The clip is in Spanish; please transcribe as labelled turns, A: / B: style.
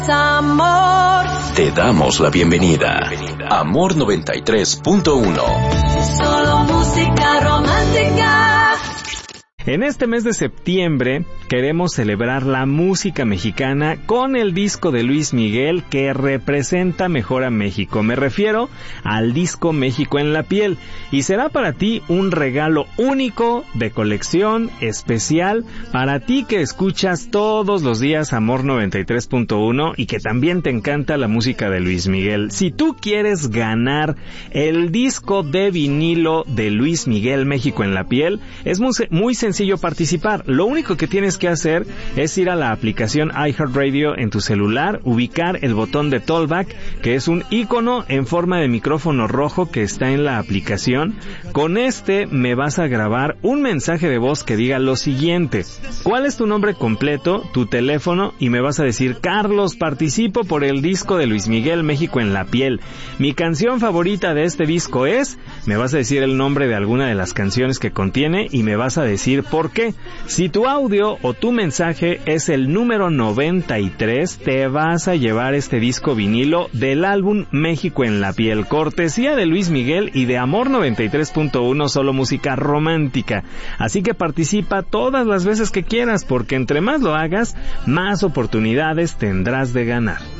A: Amor.
B: Te damos la bienvenida. Amor 93.1.
A: Solo música romántica.
C: En este mes de septiembre queremos celebrar la música mexicana con el disco de Luis Miguel que representa mejor a México. Me refiero al disco México en la piel, y será para ti un regalo único, de colección, especial, para ti que escuchas todos los días Amor 93.1 y que también te encanta la música de Luis Miguel. Si tú quieres ganar el disco de vinilo de Luis Miguel México en la piel, es muy sencillo participar. Lo único que tienes que hacer es ir a la aplicación iHeartRadio en tu celular, ubicar el botón de Talkback, que es un icono en forma de micrófono rojo que está en la aplicación. Con este me vas a grabar un mensaje de voz que diga lo siguiente: ¿cuál es tu nombre completo, tu teléfono? Y me vas a decir: Carlos, participo por el disco de Luis Miguel México en la piel. Mi canción favorita de este disco es... Me vas a decir el nombre de alguna de las canciones que contiene y me vas a decir por qué. Si tu audio o tu mensaje es el número 93, te vas a llevar este disco vinilo del álbum México en la piel, cortesía de Luis Miguel y de Amor 93.1, solo música romántica. Así que participa todas las veces que quieras, porque entre más lo hagas, más oportunidades tendrás de ganar.